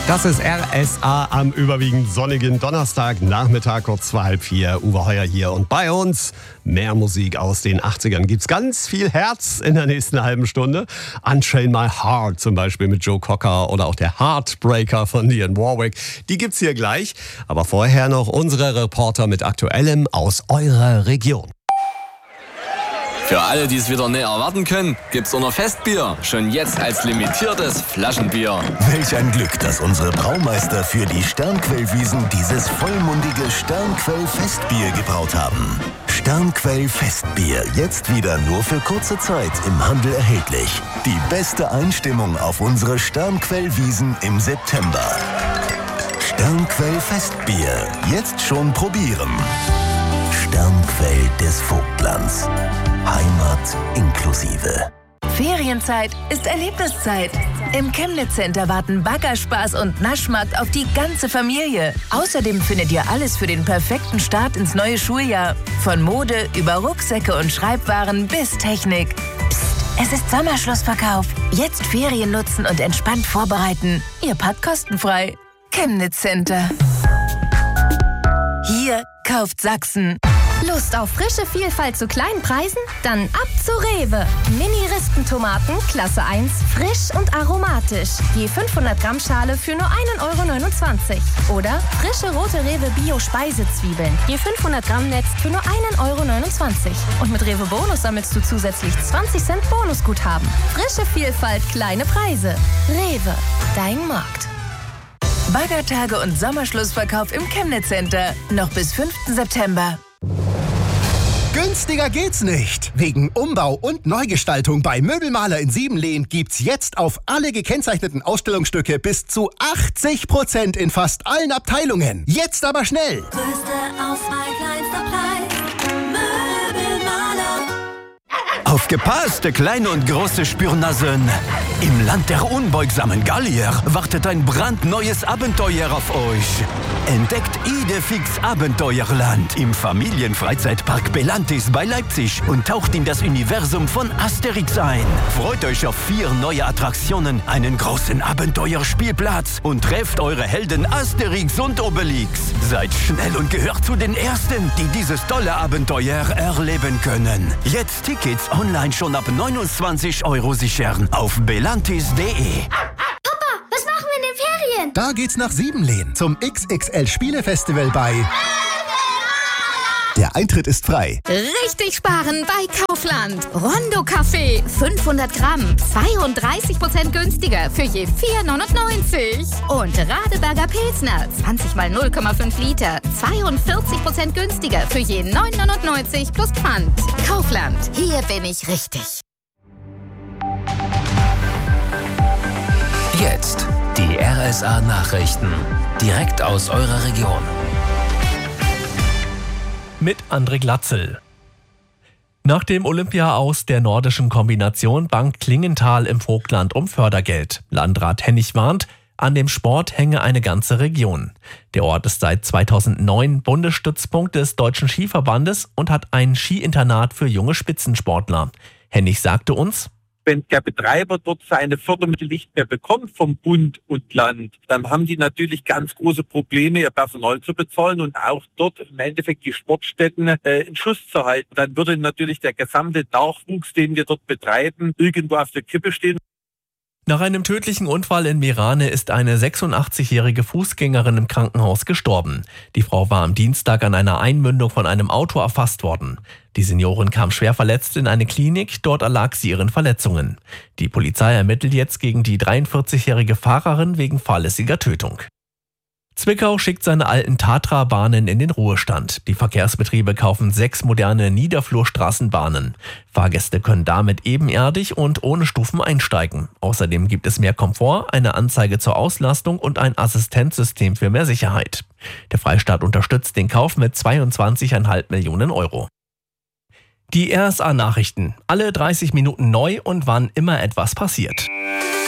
Das ist RSA am überwiegend sonnigen Donnerstagnachmittag, kurz vor 3:30. Uwe Heuer hier und bei uns mehr Musik aus den 80ern. Gibt's ganz viel Herz in der nächsten halben Stunde. Unchain My Heart zum Beispiel mit Joe Cocker oder auch der Heartbreaker von Dionne Warwick. Die gibt's hier gleich. Aber vorher noch unsere Reporter mit Aktuellem aus eurer Region. Für alle, die es wieder näher erwarten können, gibt's unser Festbier schon jetzt als limitiertes Flaschenbier. Welch ein Glück, dass unsere Braumeister für die Sternquellwiesen dieses vollmundige Sternquell-Festbier gebraut haben. Sternquell-Festbier, jetzt wieder nur für kurze Zeit im Handel erhältlich. Die beste Einstimmung auf unsere Sternquellwiesen im September. Sternquell-Festbier, jetzt schon probieren. Sternquell des Vogtlands. Heimat inklusive. Ferienzeit ist Erlebniszeit. Im Chemnitz Center warten Baggerspaß und Naschmarkt auf die ganze Familie. Außerdem findet ihr alles für den perfekten Start ins neue Schuljahr. Von Mode über Rucksäcke und Schreibwaren bis Technik. Psst, es ist Sommerschlussverkauf. Jetzt Ferien nutzen und entspannt vorbereiten. Ihr packt kostenfrei. Chemnitz Center. Hier kauft Sachsen. Lust auf frische Vielfalt zu kleinen Preisen? Dann ab zu Rewe. Mini-Rispentomaten, Klasse 1, frisch und aromatisch. Je 500 Gramm Schale für nur 1,29 €. Oder frische rote Rewe Bio-Speisezwiebeln. Je 500 Gramm Netz für nur 1,29 €. Und mit Rewe Bonus sammelst du zusätzlich 20 Cent Bonusguthaben. Frische Vielfalt, kleine Preise. Rewe, dein Markt. Baggertage und Sommerschlussverkauf im Chemnitz Center. Noch bis 5. September. Günstiger geht's nicht. Wegen Umbau und Neugestaltung bei Möbelmaler in Siebenlehn gibt's jetzt auf alle gekennzeichneten Ausstellungsstücke bis zu 80% in fast allen Abteilungen. Jetzt aber schnell. Größte Auswahl, kleinster Preis. Möbelmaler. Aufgepasst, kleine und große Spürnasen. Im Land der unbeugsamen Gallier wartet ein brandneues Abenteuer auf euch. Entdeckt Idefix Abenteuerland im Familienfreizeitpark Belantis bei Leipzig und taucht in das Universum von Asterix ein. Freut euch auf 4 neue Attraktionen, einen großen Abenteuerspielplatz und trefft eure Helden Asterix und Obelix. Seid schnell und gehört zu den Ersten, die dieses tolle Abenteuer erleben können. Jetzt Tickets online schon ab 29 € sichern auf belantis.de. Papa, was machen wir in den Ferien? Da geht's nach Siebenlehn zum XXL Spielefestival bei... Der Eintritt ist frei. Richtig sparen bei Kaufland. Rondo Kaffee, 500 Gramm, 32% günstiger für je 4,99 €. Und Radeberger Pilsner, 20 mal 0,5 Liter, 42% günstiger für je 9,99 € plus Pfand. Kaufland, hier bin ich richtig. Jetzt die RSA-Nachrichten. Direkt aus eurer Region. Mit André Glatzel. Nach dem Olympia-Aus der nordischen Kombination bangt Klingenthal im Vogtland um Fördergeld. Landrat Hennig warnt, an dem Sport hänge eine ganze Region. Der Ort ist seit 2009 Bundesstützpunkt des Deutschen Skiverbandes und hat ein Skiinternat für junge Spitzensportler. Hennig sagte uns: Wenn der Betreiber dort seine Fördermittel nicht mehr bekommt vom Bund und Land, dann haben die natürlich ganz große Probleme, ihr Personal zu bezahlen und auch dort im Endeffekt die Sportstätten in Schuss zu halten. Dann würde natürlich der gesamte Nachwuchs, den wir dort betreiben, irgendwo auf der Kippe stehen. Nach einem tödlichen Unfall in Meerane ist eine 86-jährige Fußgängerin im Krankenhaus gestorben. Die Frau war am Dienstag an einer Einmündung von einem Auto erfasst worden. Die Seniorin kam schwer verletzt in eine Klinik, dort erlag sie ihren Verletzungen. Die Polizei ermittelt jetzt gegen die 43-jährige Fahrerin wegen fahrlässiger Tötung. Zwickau schickt seine alten Tatra-Bahnen in den Ruhestand. Die Verkehrsbetriebe kaufen 6 moderne Niederflurstraßenbahnen. Fahrgäste können damit ebenerdig und ohne Stufen einsteigen. Außerdem gibt es mehr Komfort, eine Anzeige zur Auslastung und ein Assistenzsystem für mehr Sicherheit. Der Freistaat unterstützt den Kauf mit 22,5 Millionen €. Die RSA-Nachrichten. Alle 30 Minuten neu und wann immer etwas passiert.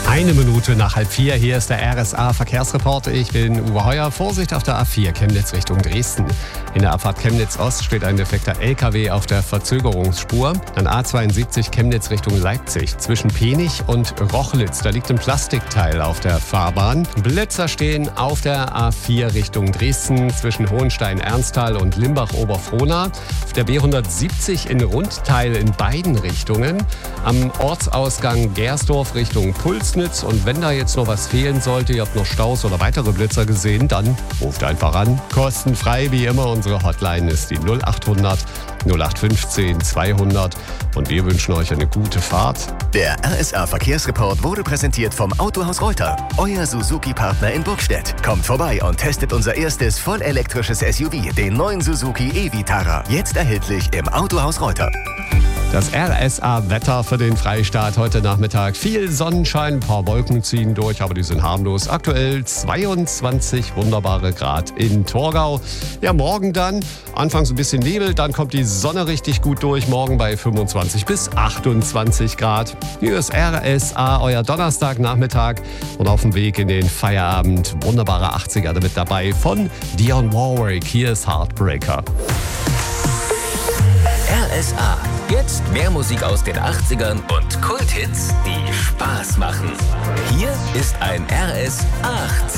Eine Minute nach 3:30, hier ist der RSA Verkehrsreport. Ich bin Uwe Heuer. Vorsicht auf der A4 Chemnitz Richtung Dresden. In der Abfahrt Chemnitz Ost steht ein defekter LKW auf der Verzögerungsspur. Dann A72 Chemnitz Richtung Leipzig. Zwischen Penich und Rochlitz, da liegt ein Plastikteil auf der Fahrbahn. Blitzer stehen auf der A4 Richtung Dresden zwischen Hohenstein-Ernsthal und Limbach-Oberfrohna. Auf der B170 in Rundteil in beiden Richtungen. Am Ortsausgang Gersdorf Richtung Pulsnitz. Und wenn da jetzt noch was fehlen sollte, ihr habt noch Staus oder weitere Blitzer gesehen, dann ruft einfach an. Kostenfrei wie immer. Unsere Hotline ist die 0800 0815 200 und wir wünschen euch eine gute Fahrt. Der RSA Verkehrsreport wurde präsentiert vom Autohaus Reuter, euer Suzuki-Partner in Burgstedt. Kommt vorbei und testet unser erstes vollelektrisches SUV, den neuen Suzuki e-Vitara. Jetzt erhältlich im Autohaus Reuter. Das RSA-Wetter für den Freistaat heute Nachmittag. Viel Sonnenschein, ein paar Wolken ziehen durch, aber die sind harmlos. Aktuell 22 wunderbare Grad in Torgau. Ja, morgen dann, anfangs ein bisschen Nebel, dann kommt die Sonne richtig gut durch. Morgen bei 25 bis 28 Grad. Hier ist RSA, euer Donnerstagnachmittag. Und auf dem Weg in den Feierabend wunderbare 80er mit dabei von Dionne Warwick. Hier ist Heartbreaker. RSA. Jetzt mehr Musik aus den 80ern und Kulthits, die Spaß machen. Hier ist ein RS 8.